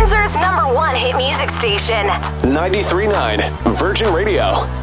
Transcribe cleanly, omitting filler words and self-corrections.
Windsor's #1 hit music station. 93.9 Virgin Radio.